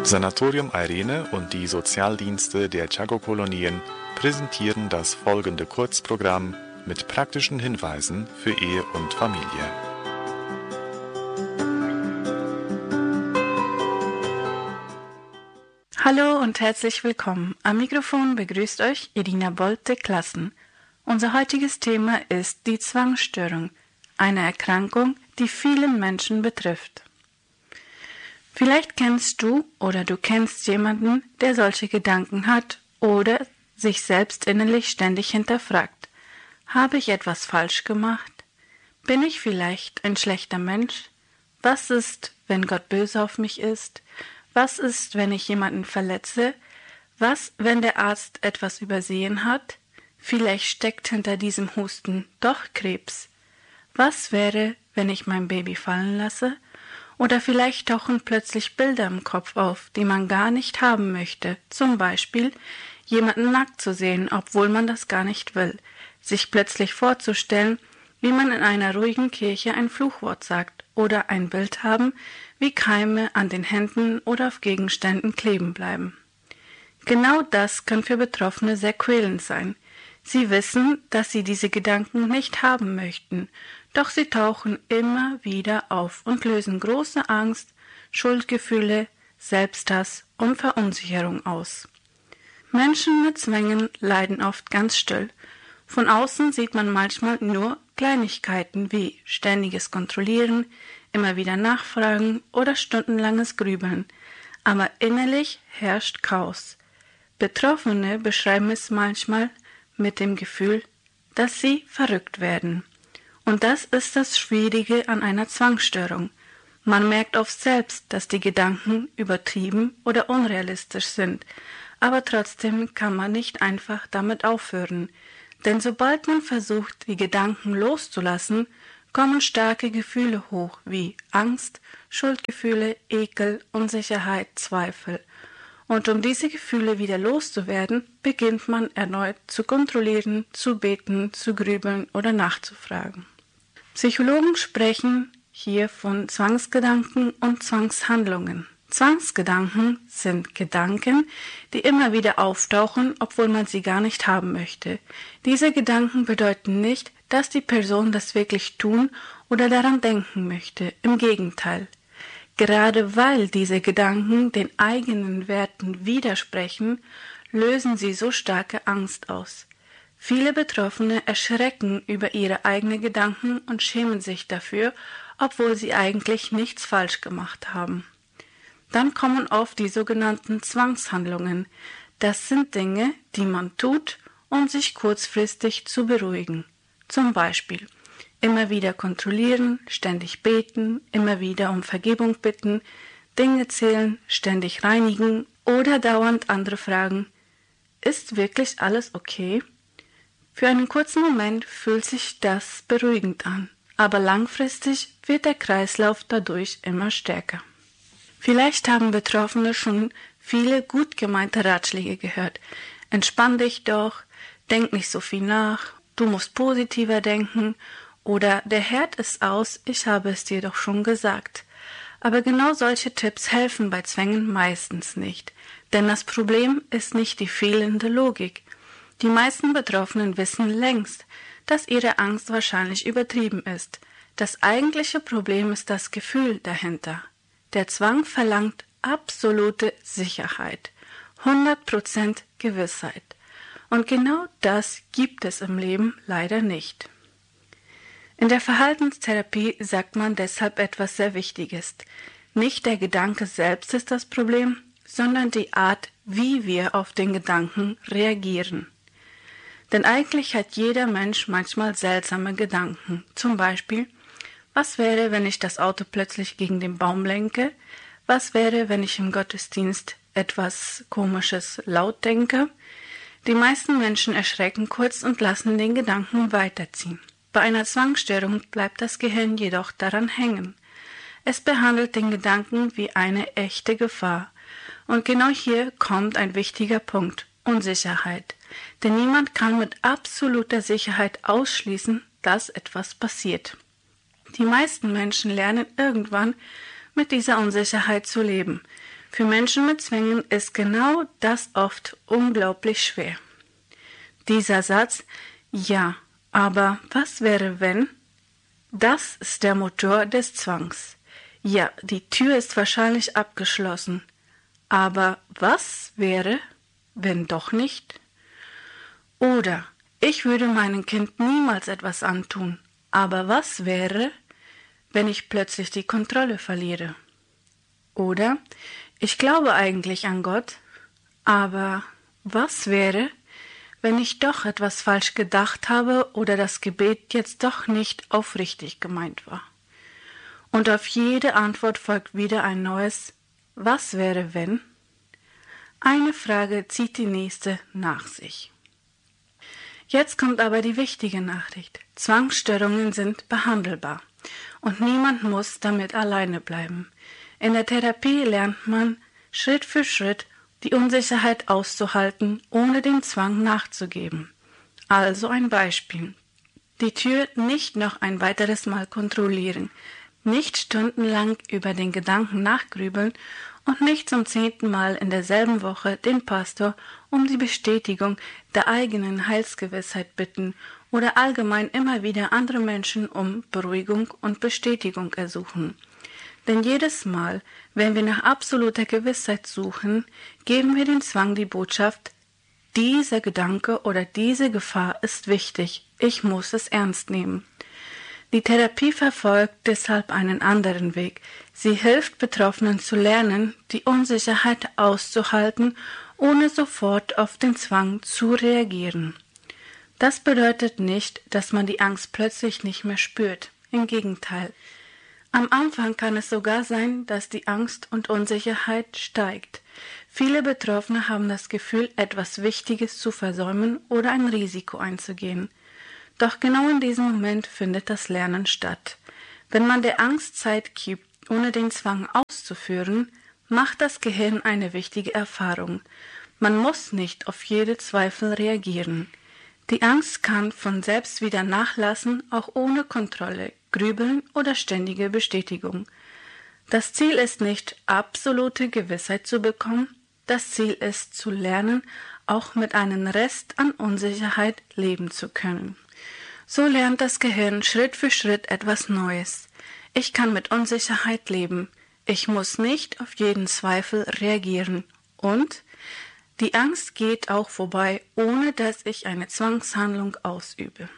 Sanatorium Irene und die Sozialdienste der Chaco-Kolonien präsentieren das folgende Kurzprogramm mit praktischen Hinweisen für Ehe und Familie. Hallo und herzlich willkommen. Am Mikrofon begrüßt euch Irina Bolte Klassen. Unser heutiges Thema ist die Zwangsstörung, eine Erkrankung, die vielen Menschen betrifft. Vielleicht kennst du oder du kennst jemanden, der solche Gedanken hat oder sich selbst innerlich ständig hinterfragt. Habe ich etwas falsch gemacht? Bin ich vielleicht ein schlechter Mensch? Was ist, wenn Gott böse auf mich ist? Was ist, wenn ich jemanden verletze? Was, wenn der Arzt etwas übersehen hat? Vielleicht steckt hinter diesem Husten doch Krebs. Was wäre, wenn ich mein Baby fallen lasse? Oder vielleicht tauchen plötzlich Bilder im Kopf auf, die man gar nicht haben möchte. Zum Beispiel, jemanden nackt zu sehen, obwohl man das gar nicht will. Sich plötzlich vorzustellen, wie man in einer ruhigen Kirche ein Fluchwort sagt. Oder ein Bild haben, wie Keime an den Händen oder auf Gegenständen kleben bleiben. Genau das kann für Betroffene sehr quälend sein. Sie wissen, dass sie diese Gedanken nicht haben möchten, doch sie tauchen immer wieder auf und lösen große Angst, Schuldgefühle, Selbsthass und Verunsicherung aus. Menschen mit Zwängen leiden oft ganz still. Von außen sieht man manchmal nur Kleinigkeiten wie ständiges Kontrollieren, immer wieder nachfragen oder stundenlanges Grübeln, aber innerlich herrscht Chaos. Betroffene beschreiben es manchmal mit dem Gefühl, dass sie verrückt werden. Und das ist das Schwierige an einer Zwangsstörung. Man merkt oft selbst, dass die Gedanken übertrieben oder unrealistisch sind, aber trotzdem kann man nicht einfach damit aufhören. Denn sobald man versucht, die Gedanken loszulassen, kommen starke Gefühle hoch wie Angst, Schuldgefühle, Ekel, Unsicherheit, Zweifel. Und um diese Gefühle wieder loszuwerden, beginnt man erneut zu kontrollieren, zu beten, zu grübeln oder nachzufragen. Psychologen sprechen hier von Zwangsgedanken und Zwangshandlungen. Zwangsgedanken sind Gedanken, die immer wieder auftauchen, obwohl man sie gar nicht haben möchte. Diese Gedanken bedeuten nicht, dass die Person das wirklich tun oder daran denken möchte. Im Gegenteil. Gerade weil diese Gedanken den eigenen Werten widersprechen, lösen sie so starke Angst aus. Viele Betroffene erschrecken über ihre eigenen Gedanken und schämen sich dafür, obwohl sie eigentlich nichts falsch gemacht haben. Dann kommen oft die sogenannten Zwangshandlungen. Das sind Dinge, die man tut, um sich kurzfristig zu beruhigen. Zum Beispiel immer wieder kontrollieren, ständig beten, immer wieder um Vergebung bitten, Dinge zählen, ständig reinigen oder dauernd andere fragen, ist wirklich alles okay? Für einen kurzen Moment fühlt sich das beruhigend an, aber langfristig wird der Kreislauf dadurch immer stärker. Vielleicht haben Betroffene schon viele gut gemeinte Ratschläge gehört. Entspann dich doch, denk nicht so viel nach, du musst positiver denken oder der Herd ist aus, ich habe es dir doch schon gesagt. Aber genau solche Tipps helfen bei Zwängen meistens nicht, denn das Problem ist nicht die fehlende Logik. Die meisten Betroffenen wissen längst, dass ihre Angst wahrscheinlich übertrieben ist. Das eigentliche Problem ist das Gefühl dahinter. Der Zwang verlangt absolute Sicherheit, 100% Gewissheit. Und genau das gibt es im Leben leider nicht. In der Verhaltenstherapie sagt man deshalb etwas sehr Wichtiges. Nicht der Gedanke selbst ist das Problem, sondern die Art, wie wir auf den Gedanken reagieren. Denn eigentlich hat jeder Mensch manchmal seltsame Gedanken. Zum Beispiel, was wäre, wenn ich das Auto plötzlich gegen den Baum lenke? Was wäre, wenn ich im Gottesdienst etwas Komisches laut denke? Die meisten Menschen erschrecken kurz und lassen den Gedanken weiterziehen. Bei einer Zwangsstörung bleibt das Gehirn jedoch daran hängen. Es behandelt den Gedanken wie eine echte Gefahr. Und genau hier kommt ein wichtiger Punkt: Unsicherheit. Denn niemand kann mit absoluter Sicherheit ausschließen, dass etwas passiert. Die meisten Menschen lernen irgendwann mit dieser Unsicherheit zu leben. Für Menschen mit Zwängen ist genau das oft unglaublich schwer. Dieser Satz, ja, aber was wäre wenn? Das ist der Motor des Zwangs. Ja, die Tür ist wahrscheinlich abgeschlossen. Aber was wäre, wenn doch nicht? Oder ich würde meinem Kind niemals etwas antun. Aber was wäre, wenn ich plötzlich die Kontrolle verliere? Oder ich glaube eigentlich an Gott, aber was wäre, wenn ich doch etwas falsch gedacht habe oder das Gebet jetzt doch nicht aufrichtig gemeint war? Und auf jede Antwort folgt wieder ein neues Was wäre wenn? Eine Frage zieht die nächste nach sich. Jetzt kommt aber die wichtige Nachricht. Zwangsstörungen sind behandelbar und niemand muss damit alleine bleiben. In der Therapie lernt man Schritt für Schritt die Unsicherheit auszuhalten, ohne dem Zwang nachzugeben. Also ein Beispiel. Die Tür nicht noch ein weiteres Mal kontrollieren, nicht stundenlang über den Gedanken nachgrübeln und nicht zum 10. Mal in derselben Woche den Pastor um die Bestätigung der eigenen Heilsgewissheit bitten oder allgemein immer wieder andere Menschen um Beruhigung und Bestätigung ersuchen. Denn jedes Mal, wenn wir nach absoluter Gewissheit suchen, geben wir dem Zwang die Botschaft, dieser Gedanke oder diese Gefahr ist wichtig, ich muss es ernst nehmen. Die Therapie verfolgt deshalb einen anderen Weg. Sie hilft Betroffenen zu lernen, die Unsicherheit auszuhalten, ohne sofort auf den Zwang zu reagieren. Das bedeutet nicht, dass man die Angst plötzlich nicht mehr spürt. Im Gegenteil. Am Anfang kann es sogar sein, dass die Angst und Unsicherheit steigt. Viele Betroffene haben das Gefühl, etwas Wichtiges zu versäumen oder ein Risiko einzugehen. Doch genau in diesem Moment findet das Lernen statt. Wenn man der Angst Zeit gibt, ohne den Zwang auszuführen, macht das Gehirn eine wichtige Erfahrung. Man muss nicht auf jede Zweifel reagieren. Die Angst kann von selbst wieder nachlassen, auch ohne Kontrolle, Grübeln oder ständige Bestätigung. Das Ziel ist nicht, absolute Gewissheit zu bekommen, das Ziel ist, zu lernen, auch mit einem Rest an Unsicherheit leben zu können. So lernt das Gehirn Schritt für Schritt etwas Neues. Ich kann mit Unsicherheit leben. Ich muss nicht auf jeden Zweifel reagieren. Und die Angst geht auch vorbei, ohne dass ich eine Zwangshandlung ausübe.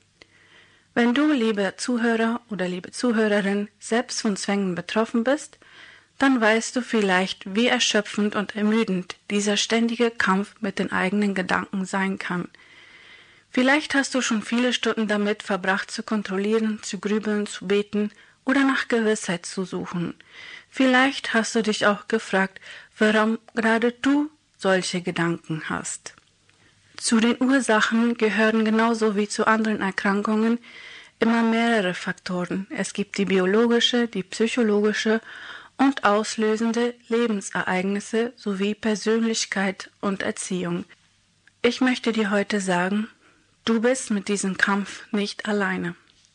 Wenn du, lieber Zuhörer oder liebe Zuhörerin, selbst von Zwängen betroffen bist, dann weißt du vielleicht, wie erschöpfend und ermüdend dieser ständige Kampf mit den eigenen Gedanken sein kann. Vielleicht hast du schon viele Stunden damit verbracht, zu kontrollieren, zu grübeln, zu beten oder nach Gewissheit zu suchen. Vielleicht hast du dich auch gefragt, warum gerade du solche Gedanken hast. Zu den Ursachen gehören genauso wie zu anderen Erkrankungen immer mehrere Faktoren. Es gibt die biologische, die psychologische und auslösende Lebensereignisse sowie Persönlichkeit und Erziehung. Ich möchte dir heute sagen, du bist mit diesem Kampf nicht alleine.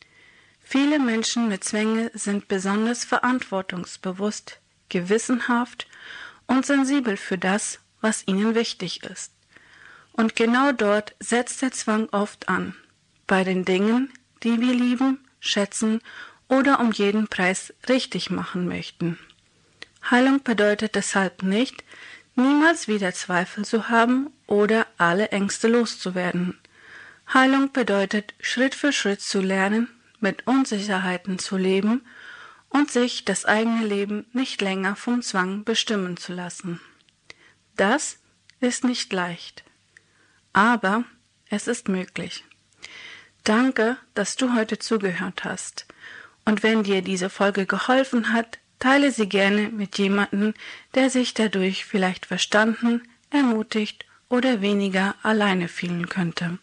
Viele Menschen mit Zwängen sind besonders verantwortungsbewusst, gewissenhaft und sensibel für das, was ihnen wichtig ist. Und genau dort setzt der Zwang oft an, bei den Dingen, die wir lieben, schätzen oder um jeden Preis richtig machen möchten. Heilung bedeutet deshalb nicht, niemals wieder Zweifel zu haben oder alle Ängste loszuwerden. Heilung bedeutet, Schritt für Schritt zu lernen, mit Unsicherheiten zu leben und sich das eigene Leben nicht länger vom Zwang bestimmen zu lassen. Das ist nicht leicht, aber es ist möglich. Danke, dass du heute zugehört hast. Und wenn dir diese Folge geholfen hat, teile sie gerne mit jemandem, der sich dadurch vielleicht verstanden, ermutigt oder weniger alleine fühlen könnte.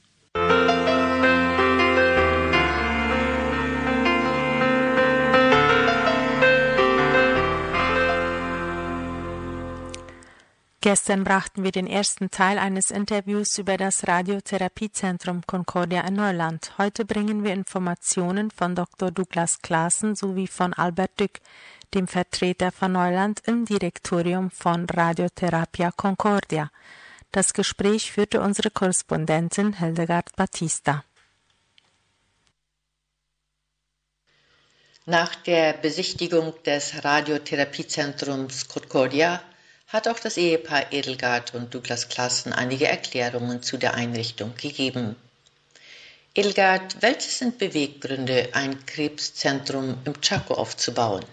Gestern brachten wir den ersten Teil eines Interviews über das Radiotherapiezentrum Concordia in Neuland. Heute bringen wir Informationen von Dr. Douglas Claassen sowie von Albert Dück, dem Vertreter von Neuland im Direktorium von Radioterapia Concordia. Das Gespräch führte unsere Korrespondentin Hildegard Battista. Nach der Besichtigung des Radiotherapiezentrums Concordia hat auch das Ehepaar Edelgard und Douglas Classen einige Erklärungen zu der Einrichtung gegeben. Edelgard, welche sind Beweggründe, ein Krebszentrum im Chaco aufzubauen?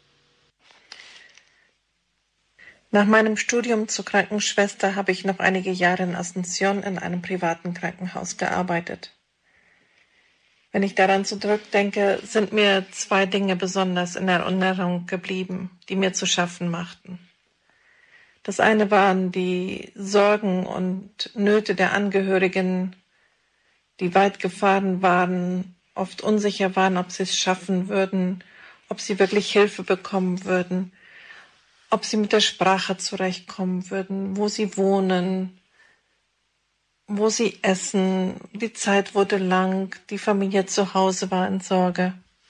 Nach meinem Studium zur Krankenschwester habe ich noch einige Jahre in Asunción in einem privaten Krankenhaus gearbeitet. Wenn ich daran zurückdenke, sind mir 2 Dinge besonders in Erinnerung geblieben, die mir zu schaffen machten. Das eine waren die Sorgen und Nöte der Angehörigen, die weit gefahren waren, oft unsicher waren, ob sie es schaffen würden, ob sie wirklich Hilfe bekommen würden, ob sie mit der Sprache zurechtkommen würden, wo sie wohnen, wo sie essen. Die Zeit wurde lang, die Familie zu Hause war in Sorge.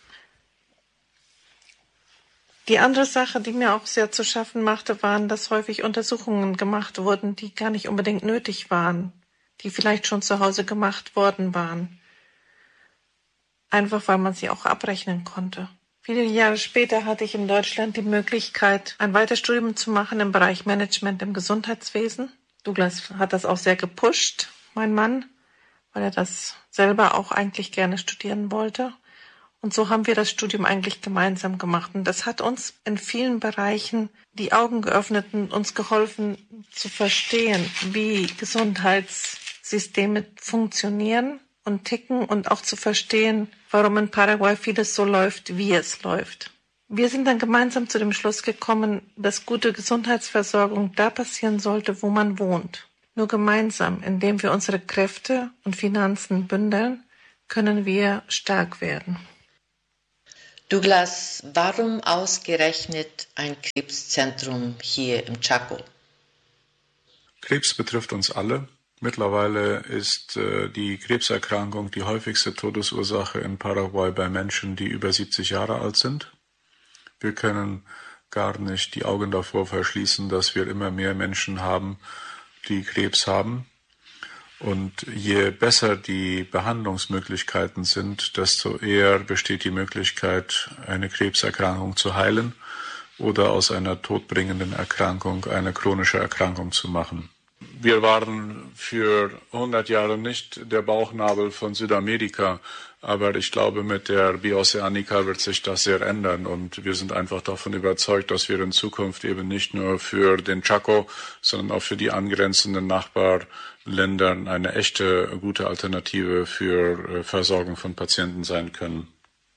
Die andere Sache, die mir auch sehr zu schaffen machte, waren, dass häufig Untersuchungen gemacht wurden, die gar nicht unbedingt nötig waren, die vielleicht schon zu Hause gemacht worden waren. Einfach weil man sie auch abrechnen konnte. Viele Jahre später hatte ich in Deutschland die Möglichkeit, ein Weiterstudium zu machen im Bereich Management im Gesundheitswesen. Douglas hat das auch sehr gepusht, mein Mann, weil er das selber auch eigentlich gerne studieren wollte. Und so haben wir das Studium eigentlich gemeinsam gemacht. Und das hat uns in vielen Bereichen die Augen geöffnet und uns geholfen zu verstehen, wie Gesundheitssysteme funktionieren und ticken und auch zu verstehen, warum in Paraguay vieles so läuft, wie es läuft. Wir sind dann gemeinsam zu dem Schluss gekommen, dass gute Gesundheitsversorgung da passieren sollte, wo man wohnt. Nur gemeinsam, indem wir unsere Kräfte und Finanzen bündeln, können wir stark werden. Douglas, warum ausgerechnet ein Krebszentrum hier im Chaco? Krebs betrifft uns alle. Mittlerweile ist die Krebserkrankung die häufigste Todesursache in Paraguay bei Menschen, die über 70 Jahre alt sind. Wir können gar nicht die Augen davor verschließen, dass wir immer mehr Menschen haben, die Krebs haben. Und je besser die Behandlungsmöglichkeiten sind, desto eher besteht die Möglichkeit, eine Krebserkrankung zu heilen oder aus einer todbringenden Erkrankung eine chronische Erkrankung zu machen. Wir waren für 100 Jahre nicht der Bauchnabel von Südamerika, aber ich glaube, mit der Bioceanica wird sich das sehr ändern und wir sind einfach davon überzeugt, dass wir in Zukunft eben nicht nur für den Chaco, sondern auch für die angrenzenden Nachbarländer eine echte gute Alternative für Versorgung von Patienten sein können.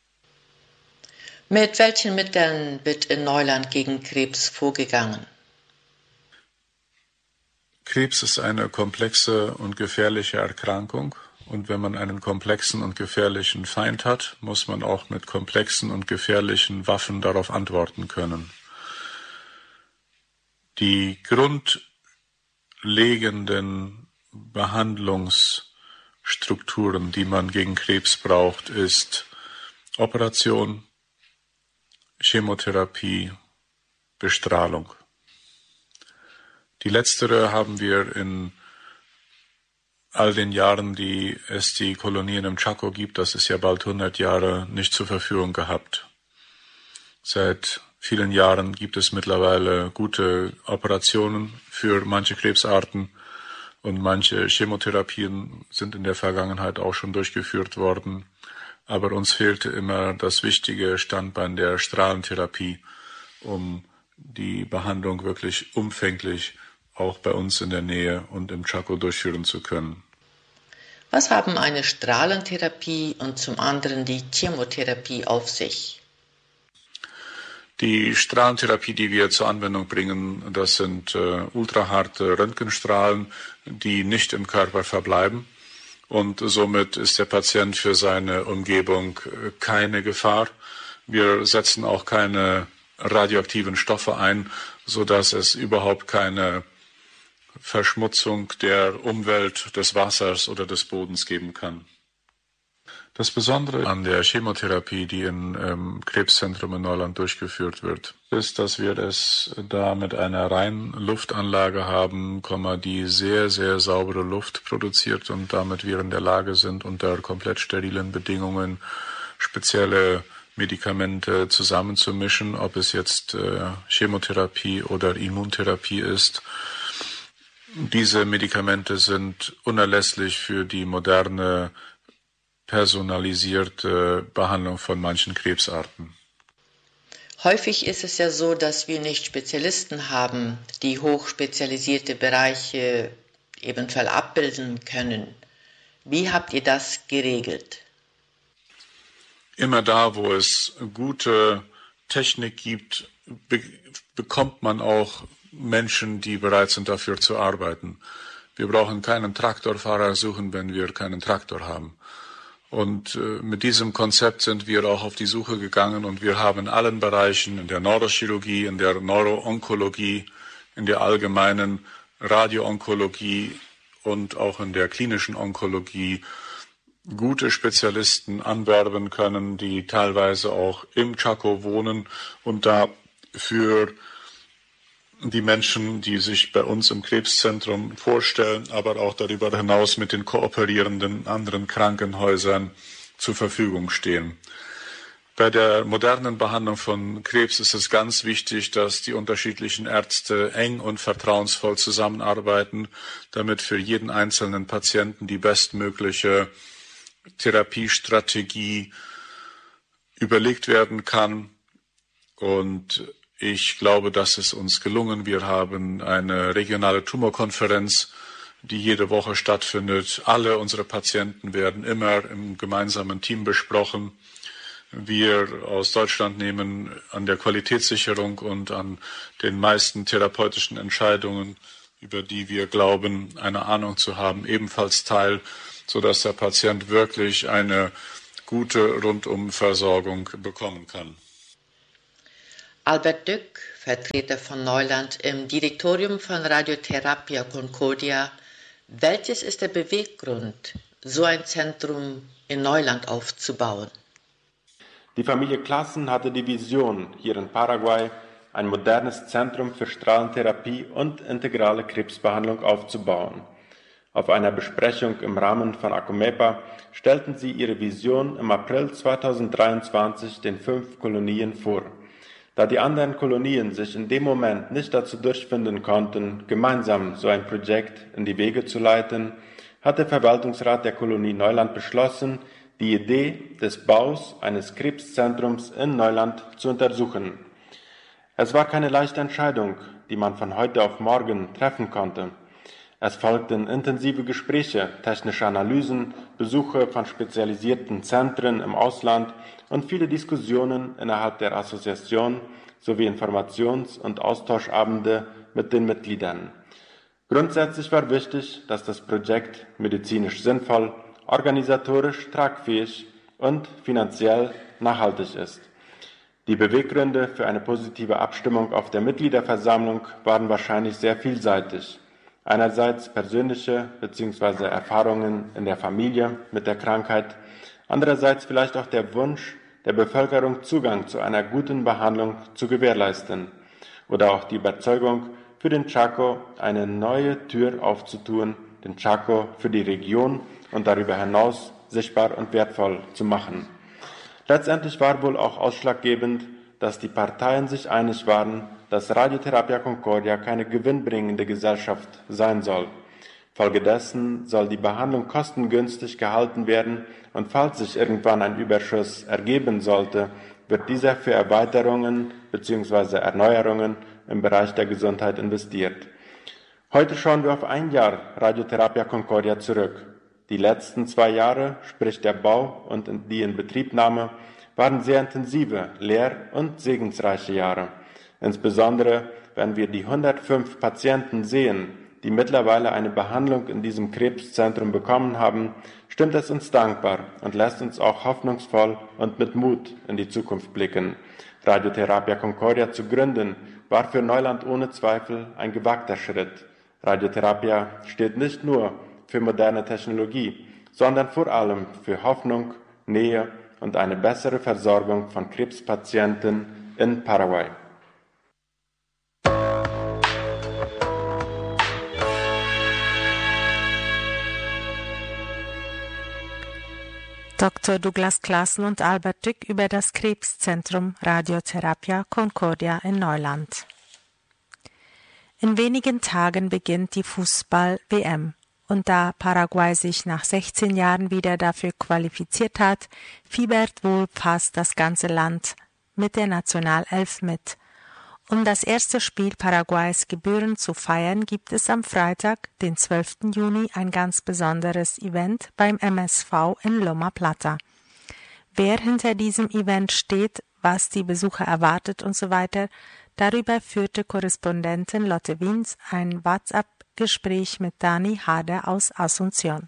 Mit welchen Mitteln wird in Neuland gegen Krebs vorgegangen? Krebs ist eine komplexe und gefährliche Erkrankung und wenn man einen komplexen und gefährlichen Feind hat, muss man auch mit komplexen und gefährlichen Waffen darauf antworten können. Die grundlegenden Behandlungsstrukturen, die man gegen Krebs braucht, ist Operation, Chemotherapie, Bestrahlung. Die letztere haben wir in all den Jahren, die es die Kolonien im Chaco gibt, das ist ja bald 100 Jahre, nicht zur Verfügung gehabt. Seit vielen Jahren gibt es mittlerweile gute Operationen für manche Krebsarten und manche Chemotherapien sind in der Vergangenheit auch schon durchgeführt worden. Aber uns fehlte immer das wichtige Standbein der Strahlentherapie, um die Behandlung wirklich umfänglich auch bei uns in der Nähe und im Chaco durchführen zu können. Was haben eine Strahlentherapie und zum anderen die Chemotherapie auf sich? Die Strahlentherapie, die wir zur Anwendung bringen, das sind ultraharte Röntgenstrahlen, die nicht im Körper verbleiben. Und somit ist der Patient für seine Umgebung keine Gefahr. Wir setzen auch keine radioaktiven Stoffe ein, sodass es überhaupt keine Verschmutzung der Umwelt, des Wassers oder des Bodens geben kann. Das Besondere an der Chemotherapie, die im Krebszentrum in Neuland durchgeführt wird, ist, dass wir es da mit einer reinen Luftanlage haben, die sehr, sehr saubere Luft produziert und damit wir in der Lage sind, unter komplett sterilen Bedingungen spezielle Medikamente zusammenzumischen, ob es jetzt Chemotherapie oder Immuntherapie ist. Diese Medikamente sind unerlässlich für die moderne personalisierte Behandlung von manchen Krebsarten. Häufig ist es ja so, dass wir nicht Spezialisten haben, die hochspezialisierte Bereiche eventuell abbilden können. Wie habt ihr das geregelt? Immer da, wo es gute Technik gibt, bekommt man auch Menschen, die bereit sind, dafür zu arbeiten. Wir brauchen keinen Traktorfahrer suchen, wenn wir keinen Traktor haben. Und mit diesem Konzept sind wir auch auf die Suche gegangen und wir haben in allen Bereichen, in der Neurochirurgie, in der Neuroonkologie, in der allgemeinen Radioonkologie und auch in der klinischen Onkologie gute Spezialisten anwerben können, die teilweise auch im Chaco wohnen und da für die Menschen, die sich bei uns im Krebszentrum vorstellen, aber auch darüber hinaus mit den kooperierenden anderen Krankenhäusern zur Verfügung stehen. Bei der modernen Behandlung von Krebs ist es ganz wichtig, dass die unterschiedlichen Ärzte eng und vertrauensvoll zusammenarbeiten, damit für jeden einzelnen Patienten die bestmögliche Therapiestrategie überlegt werden kann. Und ich glaube, das ist uns gelungen. Wir haben eine regionale Tumorkonferenz, die jede Woche stattfindet. Alle unsere Patienten werden immer im gemeinsamen Team besprochen. Wir aus Deutschland nehmen an der Qualitätssicherung und an den meisten therapeutischen Entscheidungen, über die wir glauben, eine Ahnung zu haben, ebenfalls teil, sodass der Patient wirklich eine gute Rundumversorgung bekommen kann. Albert Dück, Vertreter von Neuland im Direktorium von Radiotherapia Concordia. Welches ist der Beweggrund, so ein Zentrum in Neuland aufzubauen? Die Familie Classen hatte die Vision, hier in Paraguay ein modernes Zentrum für Strahlentherapie und integrale Krebsbehandlung aufzubauen. Auf einer Besprechung im Rahmen von ACOMEPA stellten sie ihre Vision im April 2023 den 5 Kolonien vor. Da die anderen Kolonien sich in dem Moment nicht dazu durchfinden konnten, gemeinsam so ein Projekt in die Wege zu leiten, hat der Verwaltungsrat der Kolonie Neuland beschlossen, die Idee des Baus eines Krebszentrums in Neuland zu untersuchen. Es war keine leichte Entscheidung, die man von heute auf morgen treffen konnte. Es folgten intensive Gespräche, technische Analysen, Besuche von spezialisierten Zentren im Ausland und viele Diskussionen innerhalb der Assoziation sowie Informations- und Austauschabende mit den Mitgliedern. Grundsätzlich war wichtig, dass das Projekt medizinisch sinnvoll, organisatorisch tragfähig und finanziell nachhaltig ist. Die Beweggründe für eine positive Abstimmung auf der Mitgliederversammlung waren wahrscheinlich sehr vielseitig. Einerseits persönliche bzw. Erfahrungen in der Familie mit der Krankheit, andererseits vielleicht auch der Wunsch der Bevölkerung, Zugang zu einer guten Behandlung zu gewährleisten oder auch die Überzeugung, für den Chaco eine neue Tür aufzutun, den Chaco für die Region und darüber hinaus sichtbar und wertvoll zu machen. Letztendlich war wohl auch ausschlaggebend, dass die Parteien sich einig waren, dass Radiotherapia Concordia keine gewinnbringende Gesellschaft sein soll. Folgedessen soll die Behandlung kostengünstig gehalten werden und falls sich irgendwann ein Überschuss ergeben sollte, wird dieser für Erweiterungen bzw. Erneuerungen im Bereich der Gesundheit investiert. Heute schauen wir auf ein Jahr Radiotherapia Concordia zurück. Die letzten 2 Jahre, sprich der Bau und die Inbetriebnahme, waren sehr intensive, lehr- und segensreiche Jahre. Insbesondere, wenn wir die 105 Patienten sehen, die mittlerweile eine Behandlung in diesem Krebszentrum bekommen haben, stimmt es uns dankbar und lässt uns auch hoffnungsvoll und mit Mut in die Zukunft blicken. Radiotherapia Concordia zu gründen, war für Neuland ohne Zweifel ein gewagter Schritt. Radiotherapia steht nicht nur für moderne Technologie, sondern vor allem für Hoffnung, Nähe und eine bessere Versorgung von Krebspatienten in Paraguay. Dr. Douglas Classen und Albert Dück über das Krebszentrum Radiotherapia Concordia in Neuland. In wenigen Tagen beginnt die Fußball-WM. Und da Paraguay sich nach 16 Jahren wieder dafür qualifiziert hat, fiebert wohl fast das ganze Land mit der Nationalelf mit. Um das erste Spiel Paraguays gebührend zu feiern, gibt es am Freitag, den 12. Juni, ein ganz besonderes Event beim MSV in Loma Plata. Wer hinter diesem Event steht, was die Besucher erwartet und so weiter, darüber führte Korrespondentin Lotte Wiens ein WhatsApp-Gespräch mit Dani Hader aus Asunción.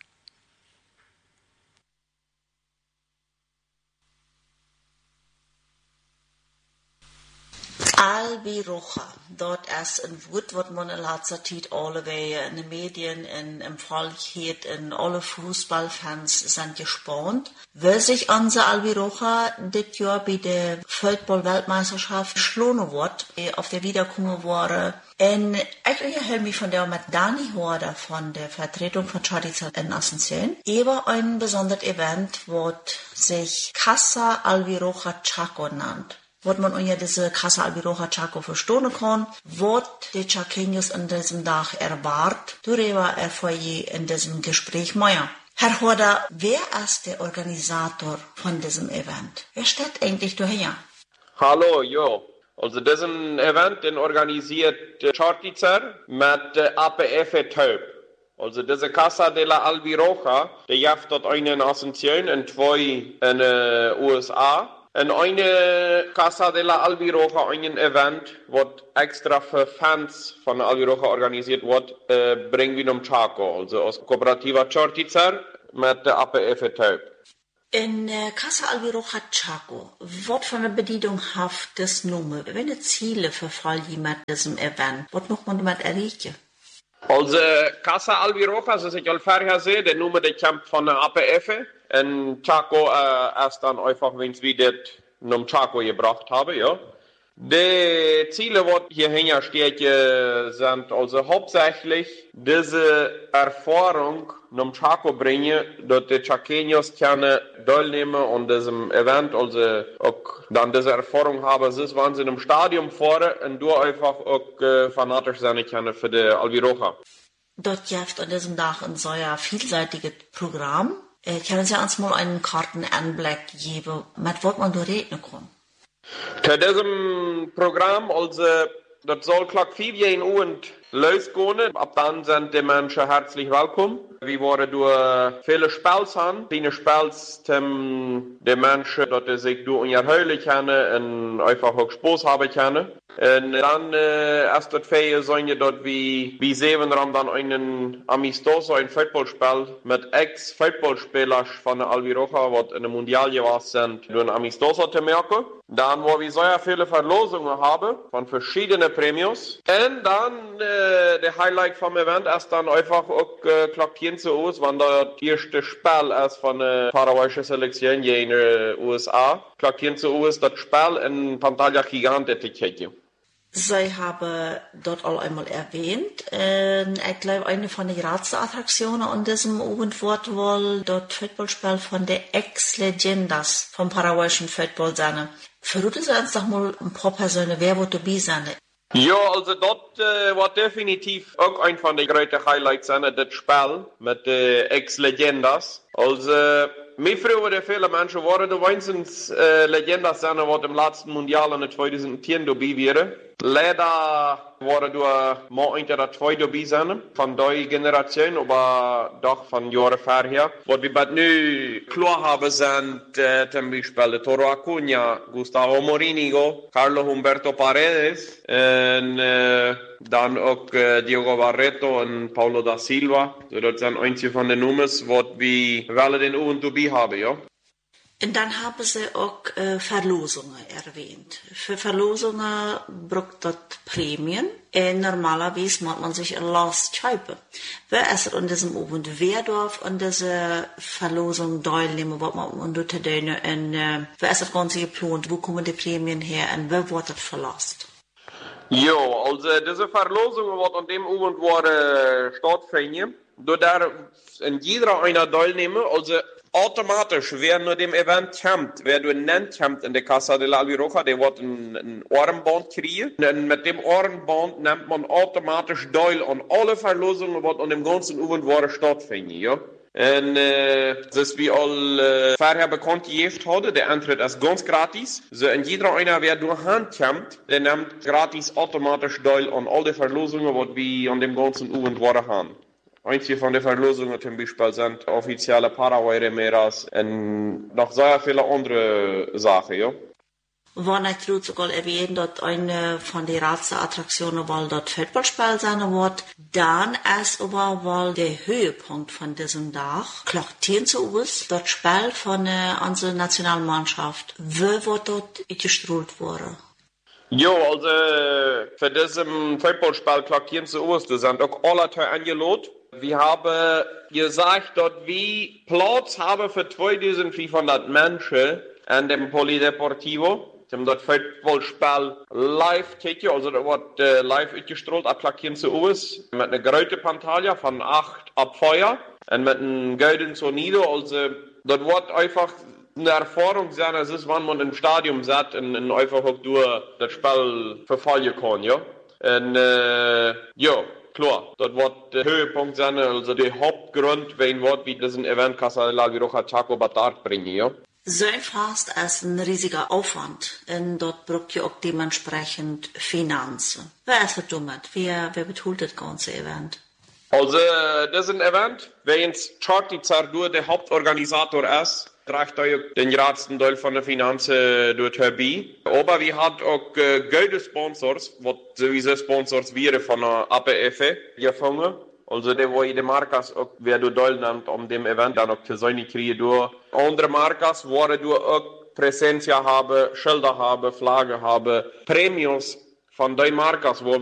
Albiroja, dort ist ein Wort, was man in letzter Zeit alle in den Medien, im Volkslied, in alle Fußballfans sind gespannt. Wie sich unser Albiroja das Jahr bei der Fußball-Weltmeisterschaft geschlagen wird, auf der Wiederkunft wurde. Und ich höre mich von der mit Dani Horder von der Vertretung von Charizard in Asunción über ein besonderes Event, was sich Casa Albiroja Chaco nennt. Was man unter diese Casa Albiroja Chaco verstehen kann, was die Chaqueños in diesem Tag erwartet, darüber erfahre ich in diesem Gespräch mehr. Herr Horder, wer ist der Organisator von diesem Event? Wer steht eigentlich daher? Hallo, jo. Also diesen Event den organisiert Charizard mit APF Taub. Also diese Casa de la Albiroja, die jaft dort einen in Asunción und zwei in den USA. En eine Casa de la Albiroja, ein Event, was extra für Fans von Albiroja organisiert wird, bringen wir um Chaco, also aus Kooperativa Charizard mit der APF Taub. In Casa Albiroja Chaco, was für eine Bedienung hat das Nummer? Welche Ziele verfolgt ihr mit diesem Event? Was muss man damit erreichen? Also Casa Albiroja, so ich al vorher sehe, der Nummer der kommt von der APF. Und Chaco ist dann einfach, wenn wir das nach Chaco gebracht haben, ja. Die Ziele, die hier hinterstehen, sind also hauptsächlich diese Erfahrung nach Chaco bringen, dass die Chaqueños teilnehmen an diesem Event, also auch dann diese Erfahrung haben, wenn sie im Stadion fahren und du einfach auch fanatisch sein können für die Albiroja. Dort gibt an diesem Tag ein sehr vielseitiges Programm. Können Sie uns mal einen Kartenanblick geben, mit was man da reden kann? Zu diesem Programm, also, das soll gleich 4 Uhr losgehen. Ab dann sind die Menschen herzlich willkommen. Wir wollen durch viele Spiele haben. Viele Spiele, die Menschen, dass sich durch unterhalten können und einfach auch Spaß haben können. Und dann erst dort Ferien sollen dort wie sehen dann einen Amistoso, ein Footballspiel mit Ex-Footballspielern von der Albiroja, was in der Mundial gewesen sind, durch ein Amistoso zu merken. Dann, wo wir sehr viele Verlosungen haben von verschiedenen Premios. Und dann der Highlight vom Event ist dann einfach auch klappieren zu uns, wenn das erste Spiel ist von der paraguayischen Selektion in den USA. Klappieren zu uns das Spiel in Pantalla Gigante zu kicken. Sie haben dort all einmal erwähnt, ich glaube, eine von den Ratsattraktionen an diesem Abend wird wohl dort Footballspiel von der Ex-Legendas vom paraguayischen Football sein. Verraten Sie uns doch mal ein paar Personen, wer wird dabei sein? Ja, also dort war definitiv auch ein von den größten Highlights sein, das Spiel mit den Ex-Legendas. Also, mir früher viele Menschen waren da wenigstens Legendas sein, was im letzten Mundial in 2010 dabei wäre. Leider waren da mal unter 2 dabei sein, von der Generation, aber doch von Jahren vorher. Was wir bald nu klar haben, sind zum Beispiel Toro Acuna, Gustavo Morínigo, Carlos Humberto Paredes, und dann auch Diego Barreto und Paulo da Silva. So, das sind einige von den Nummern, was wir alle den Abend dabei haben, ja. Und dann haben sie auch Verlosungen erwähnt. Für Verlosungen braucht das Prämien. Normalerweise muss man sich ein Last schreiben. Wer ist an diesem Abend? Wer darf an dieser Verlosung teilnehmen? Was man dort tun? Und wer ist das Ganze geplant? Wo kommen die Prämien her? Und wer wird das verlost? Jo, also diese Verlosung wird an dem Abend stattfinden. Da darf in jeder einer teilnehmen. Also automatisch, wer nur dem Event kommt, wer du nennt kommt in der Casa de la Albiroja, der wird ein Armband kriegen. Und mit dem Armband nimmt man automatisch teil an alle Verlosungen, die an dem ganzen Abend stattfinden, ja. Und das wie all vorher bekannt gegeben hatte, der Eintritt ist ganz gratis. So in jeder einer, wer durch Hand kommt, der nimmt gratis automatisch teil an alle Verlosungen, die wir an dem ganzen Abend haben. Einige von den Verlosungen zum Beispiel sind offizielle Paraguay-Remeras und noch sehr viele andere Sachen, ja. Wann ich sogar erwähnt, dass eine von den Ratsattraktionen, weil dort Footballspiel sein wird, dann ist aber weil der Höhepunkt von diesem Tag, Klock 10 Uhr, das Spiel von unserer Nationalmannschaft, wo wird dort gestrahlt worden? Jo, also für diesen Footballspiel Klock 10 Uhr, da sind auch alle Teile eingeladen. Wir haben gesagt, dass wir Platz haben für 2500 Menschen an dem Polideportivo. Sie haben dort Footballspiel live gekeken, also da wird live ausgestrahlt ab Klock 10 Uhr mit einer großen Pantalla von 8 ab Feuer und mit einem goldenen Sonido. Also dort wird einfach eine Erfahrung sein, es ist, wenn man im Stadion sitzt und einfach auch durch das Spiel verfolgen kann, ja. Und ja. Klar, das wird der Höhepunkt sein, also der Hauptgrund, wen wird wie diesen Event Casa de la Albiroja Chaco Batard bringen, ja? So ein Fast ist ein riesiger Aufwand und dort braucht ihr auch dementsprechend Finanzen. Wer ist das damit? Wer betont das ganze Event? Also, das ist ein Event, wenn Charty Zardur der Hauptorganisator ist, trägt euch den größten Teil von der Finanzen dort herbei. Aber wir haben auch gute Sponsors, was sowieso Sponsors wären von der APF gefangen. Also, der wo jede Markas auch, wer du teilnimmt, dem Event dann auch zu sein kriegen durch. Andere Markas, wo du auch Präsenz haben, Schilder haben, Flagge haben, Prämios von den Markas, wo